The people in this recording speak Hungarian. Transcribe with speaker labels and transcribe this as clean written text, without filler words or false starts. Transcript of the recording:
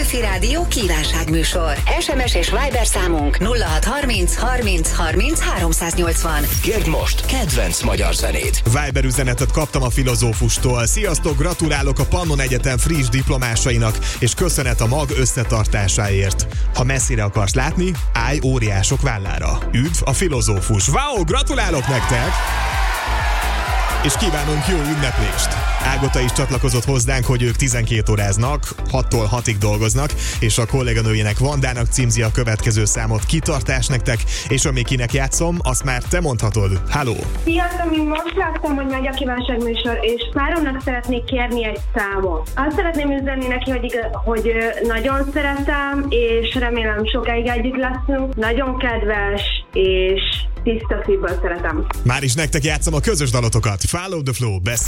Speaker 1: Petőfi Rádió kívánságműsor. SMS és Viber számunk 0630 30 30 380.
Speaker 2: Kérd most kedvenc magyar zenét.
Speaker 3: Viber üzenetet kaptam a filozófustól. Sziasztok, gratulálok a Pannon Egyetem friss diplomásainak, és köszönet a mag összetartásáért. Ha messzire akarsz látni, állj óriások vállára. Üdv a filozófus. Wow, gratulálok nektek! És kívánunk jó ünneplést! Ágota is csatlakozott hozzánk, hogy ők 12 óráznak, 6-tól 6-ig dolgoznak, és a kolléganőjének, Vandának címzi a következő számot. Kitartás nektek, és amíg kinek játszom, azt már te mondhatod. Halló!
Speaker 4: Sziasztok, én most láttam, hogy megy a kívánságműsor, és páromnak szeretnék kérni egy számot. Azt szeretném üzenni neki, hogy nagyon szeretem, és remélem sokáig együtt leszünk. Nagyon kedves, és tiszta szívből szeretem.
Speaker 3: Már is nektek játszom a közös dalotokat. Follow the Flow,